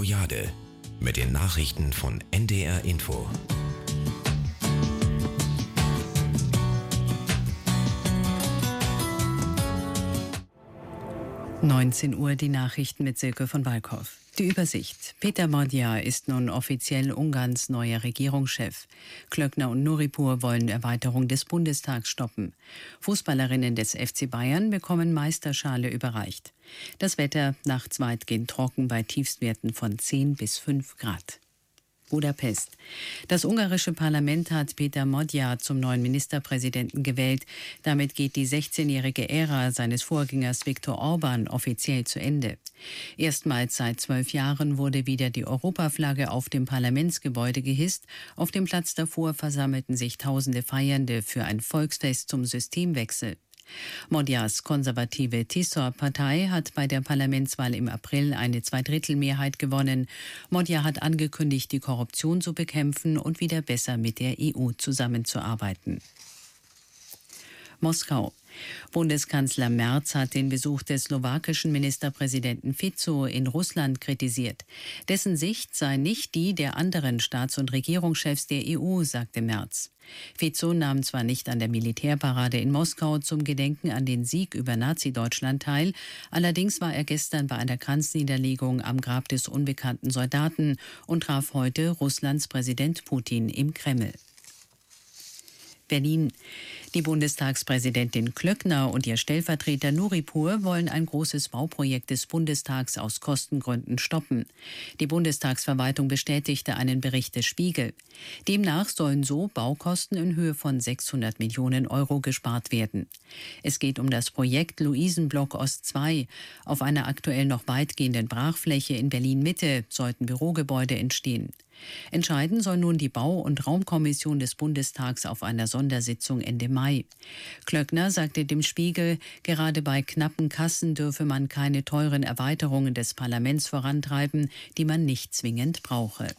Jade mit den Nachrichten von NDR Info. 19 Uhr die Nachrichten mit Silke von Walkhoff. Die Übersicht. Peter Magyar ist nun offiziell Ungarns neuer Regierungschef. Klöckner und Nuripur wollen Erweiterung des Bundestags stoppen. Fußballerinnen des FC Bayern bekommen Meisterschale überreicht. Das Wetter nachts weitgehend trocken bei Tiefstwerten von 10 bis 5 Grad. Budapest. Das ungarische Parlament hat Peter Magyar zum neuen Ministerpräsidenten gewählt. Damit geht die 16-jährige Ära seines Vorgängers Viktor Orbán offiziell zu Ende. Erstmals seit 12 Jahren wurde wieder die Europaflagge auf dem Parlamentsgebäude gehisst. Auf dem Platz davor versammelten sich tausende Feiernde für ein Volksfest zum Systemwechsel. Magyars konservative TISZOR-Partei hat bei der Parlamentswahl im April eine Zweidrittelmehrheit gewonnen. Magyar hat angekündigt, die Korruption zu bekämpfen und wieder besser mit der EU zusammenzuarbeiten. Moskau. Bundeskanzler Merz hat den Besuch des slowakischen Ministerpräsidenten Fico in Russland kritisiert. Dessen Sicht sei nicht die der anderen Staats- und Regierungschefs der EU, sagte Merz. Fico nahm zwar nicht an der Militärparade in Moskau zum Gedenken an den Sieg über Nazi-Deutschland teil, allerdings war er gestern bei einer Kranzniederlegung am Grab des unbekannten Soldaten und traf heute Russlands Präsident Putin im Kreml. Berlin. Die Bundestagspräsidentin Klöckner und ihr Stellvertreter Nuripur wollen ein großes Bauprojekt des Bundestags aus Kostengründen stoppen. Die Bundestagsverwaltung bestätigte einen Bericht des Spiegel. Demnach sollen so Baukosten in Höhe von 600 Millionen Euro gespart werden. Es geht um das Projekt Luisenblock Ost 2. Auf einer aktuell noch weitgehenden Brachfläche in Berlin-Mitte sollten Bürogebäude entstehen. Entscheiden soll nun die Bau- und Raumkommission des Bundestags auf einer Sondersitzung Ende Mai. Klöckner sagte dem Spiegel, gerade bei knappen Kassen dürfe man keine teuren Erweiterungen des Parlaments vorantreiben, die man nicht zwingend brauche.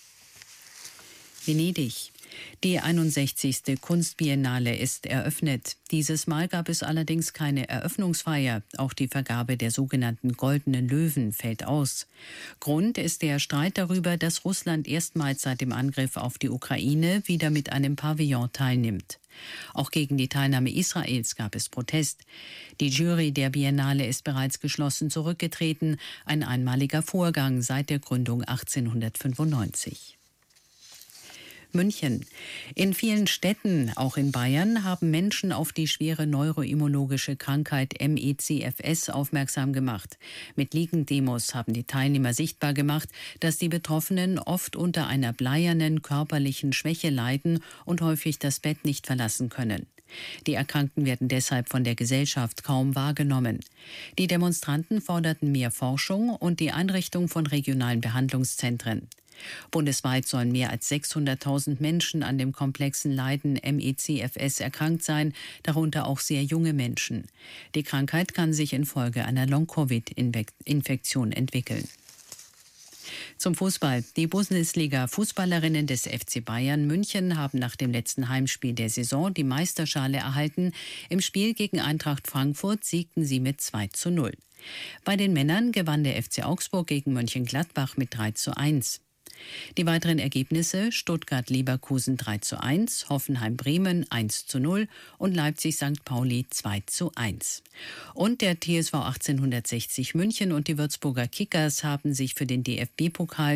Venedig. Die 61. Kunstbiennale ist eröffnet. Dieses Mal gab es allerdings keine Eröffnungsfeier. Auch die Vergabe der sogenannten Goldenen Löwen fällt aus. Grund ist der Streit darüber, dass Russland erstmals seit dem Angriff auf die Ukraine wieder mit einem Pavillon teilnimmt. Auch gegen die Teilnahme Israels gab es Protest. Die Jury der Biennale ist bereits geschlossen zurückgetreten, ein einmaliger Vorgang seit der Gründung 1895. München. In vielen Städten, auch in Bayern, haben Menschen auf die schwere neuroimmunologische Krankheit MECFS aufmerksam gemacht. Mit Liegendemos haben die Teilnehmer sichtbar gemacht, dass die Betroffenen oft unter einer bleiernen körperlichen Schwäche leiden und häufig das Bett nicht verlassen können. Die Erkrankten werden deshalb von der Gesellschaft kaum wahrgenommen. Die Demonstranten forderten mehr Forschung und die Einrichtung von regionalen Behandlungszentren. Bundesweit sollen mehr als 600.000 Menschen an dem komplexen Leiden MECFS erkrankt sein, darunter auch sehr junge Menschen. Die Krankheit kann sich infolge einer Long-Covid-Infektion entwickeln. Zum Fußball. Die Bundesliga-Fußballerinnen des FC Bayern München haben nach dem letzten Heimspiel der Saison die Meisterschale erhalten. Im Spiel gegen Eintracht Frankfurt siegten sie mit 2:0. Bei den Männern gewann der FC Augsburg gegen Mönchengladbach mit 3:1. Die weiteren Ergebnisse: Stuttgart-Leverkusen 3:1, Hoffenheim-Bremen 1:0 und Leipzig-St. Pauli 2:1. Und der TSV 1860 München und die Würzburger Kickers haben sich für den DFB-Pokal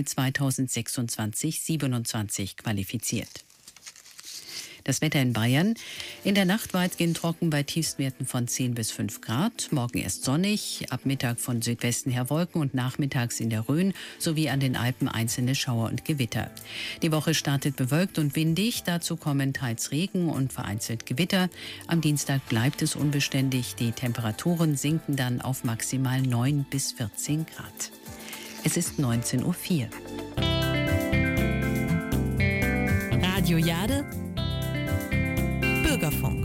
2026/27 qualifiziert. Das Wetter in Bayern. In der Nacht weitgehend trocken bei Tiefstwerten von 10 bis 5 Grad. Morgen erst sonnig, ab Mittag von Südwesten her Wolken und nachmittags in der Rhön sowie an den Alpen einzelne Schauer und Gewitter. Die Woche startet bewölkt und windig. Dazu kommen teils Regen und vereinzelt Gewitter. Am Dienstag bleibt es unbeständig. Die Temperaturen sinken dann auf maximal 9 bis 14 Grad. Es ist 19:04 Uhr. Radio Jade Bürgerfunk.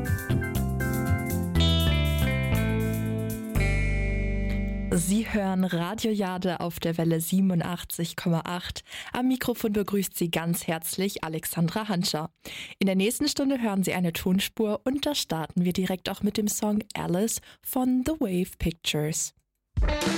Sie hören Radio Jade auf der Welle 87,8. Am Mikrofon begrüßt Sie ganz herzlich Alexandra Hanscher. In der nächsten Stunde hören Sie eine Tonspur und da starten wir direkt auch mit dem Song Alice von The Wave Pictures.